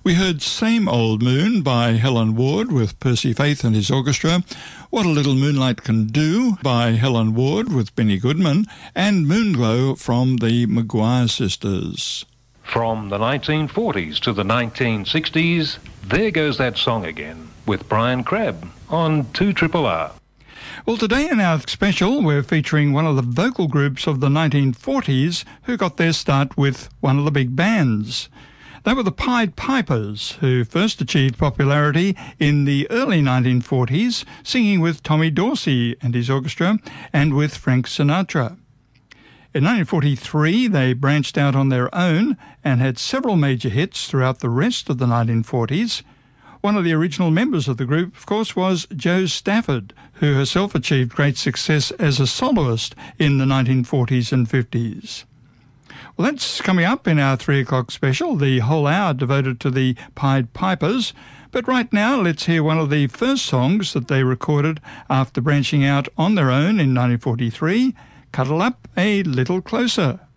We heard Same Old Moon by Helen Ward with Percy Faith and his orchestra, What a Little Moonlight Can Do by Helen Ward with Benny Goodman, and Moonglow from the Maguire Sisters. From the 1940s to the 1960s, there goes that song again with Brian Crabb on 2RRR. Well, today in our special, we're featuring one of the vocal groups of the 1940s who got their start with one of the big bands. They were the Pied Pipers, who first achieved popularity in the early 1940s, singing with Tommy Dorsey and his orchestra and with Frank Sinatra. In 1943, they branched out on their own and had several major hits throughout the rest of the 1940s. One of the original members of the group, of course, was Jo Stafford, who herself achieved great success as a soloist in the 1940s and 50s. Well, that's coming up in our 3 o'clock special, the whole hour devoted to the Pied Pipers. But right now, let's hear one of the first songs that they recorded after branching out on their own in 1943, Cuddle Up a Little Closer.